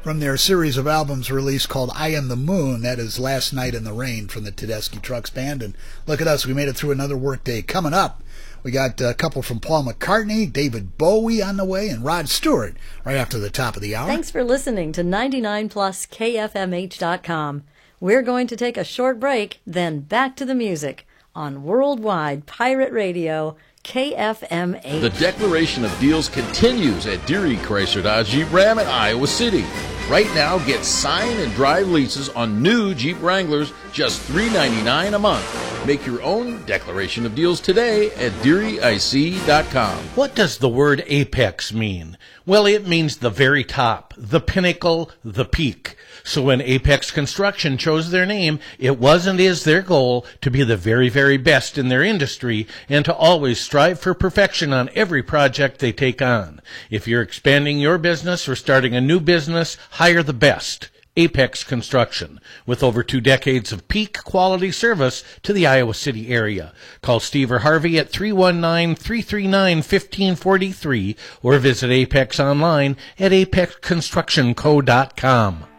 from their series of albums released called I Am the Moon. That is Last Night in the Rain from the Tedeschi Trucks Band. And look at us, we made it through another workday. Coming up, we got a couple from Paul McCartney, David Bowie on the way, and Rod Stewart right after the top of the hour. Thanks for listening to 99 Plus KFMH.com. We're going to take a short break, then back to the music on Worldwide Pirate Radio, KFMH. The declaration of deals continues at Deary Chrysler Dodge Jeep Ram in Iowa City. Right now, get sign and drive leases on new Jeep Wranglers, just $399 a month. Make your own declaration of deals today at DearyIC.com. What does the word apex mean? Well, it means the very top, the pinnacle, the peak. So when Apex Construction chose their name, it was and is their goal to be the very, very best in their industry and to always strive for perfection on every project they take on. If you're expanding your business or starting a new business, hire the best. Apex Construction, with over 2 decades of peak quality service to the Iowa City area. Call Steve or Harvey at 319-339-1543 or visit Apex online at apexconstructionco.com.